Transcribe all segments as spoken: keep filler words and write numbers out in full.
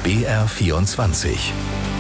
B R vierundzwanzig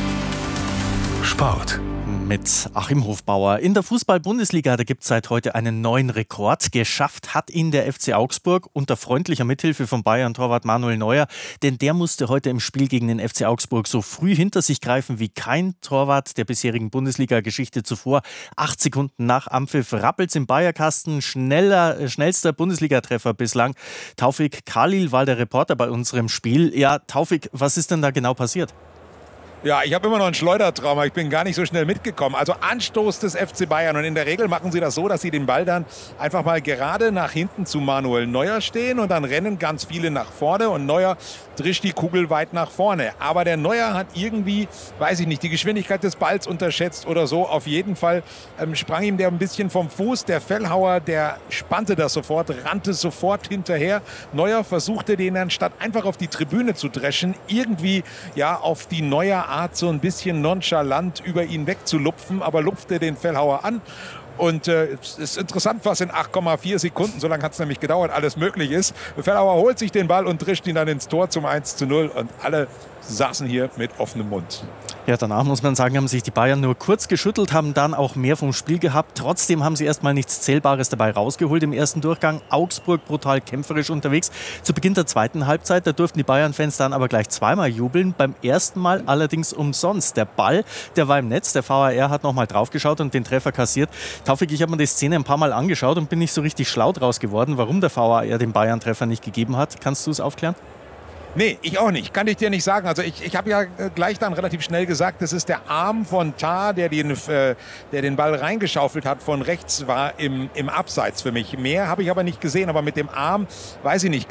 Sport. Mit Achim Hofbauer. In der Fußball-Bundesliga, da gibt es seit heute einen neuen Rekord. Geschafft hat ihn der F C Augsburg unter freundlicher Mithilfe von Bayern-Torwart Manuel Neuer. Denn der musste heute im Spiel gegen den F C Augsburg so früh hinter sich greifen wie kein Torwart der bisherigen Bundesliga-Geschichte zuvor. Acht Sekunden nach Anpfiff rappelt's im Bayerkasten. Schneller, schnellster Bundesliga-Treffer bislang. Taufik Khalil war der Reporter bei unserem Spiel. Ja, Taufik, was ist denn da genau passiert? Ja, ich habe immer noch ein Schleudertrauma. Ich bin gar nicht so schnell mitgekommen. Also Anstoß des F C Bayern. Und in der Regel machen sie das so, dass sie den Ball dann einfach mal gerade nach hinten zu Manuel Neuer stehen. Und dann rennen ganz viele nach vorne. Und Neuer drischt die Kugel weit nach vorne. Aber der Neuer hat irgendwie, weiß ich nicht, die Geschwindigkeit des Balls unterschätzt oder so. Auf jeden Fall ähm, sprang ihm der ein bisschen vom Fuß. Der Fellhauer, der spannte das sofort, rannte sofort hinterher. Neuer versuchte den dann statt einfach auf die Tribüne zu dreschen, irgendwie ja auf die Neuer Art so ein bisschen nonchalant über ihn wegzulupfen, aber lupfte den Fellhauer an. Und äh, es ist interessant, was in acht Komma vier Sekunden, so lange hat es nämlich gedauert, alles möglich ist. Fellhauer holt sich den Ball und drischt ihn dann ins Tor zum eins zu null. Und alle saßen hier mit offenem Mund. Ja, danach muss man sagen, haben sich die Bayern nur kurz geschüttelt, haben dann auch mehr vom Spiel gehabt. Trotzdem haben sie erstmal nichts Zählbares dabei rausgeholt im ersten Durchgang. Augsburg brutal kämpferisch unterwegs. Zu Beginn der zweiten Halbzeit, da durften die Bayern-Fans dann aber gleich zweimal jubeln. Beim ersten Mal allerdings umsonst. Der Ball, der war im Netz. Der V A R hat nochmal draufgeschaut und den Treffer kassiert. Taufik, ich habe mir die Szene ein paar Mal angeschaut und bin nicht so richtig schlau draus geworden, warum der V A R den Bayern-Treffer nicht gegeben hat. Kannst du es aufklären? Nee, ich auch nicht. Kann ich dir nicht sagen. Also ich, ich habe ja gleich dann relativ schnell gesagt, das ist der Arm von Tah, der den, äh, der den Ball reingeschaufelt hat von rechts, war im, im Abseits für mich. Mehr habe ich aber nicht gesehen. Aber mit dem Arm, weiß ich nicht,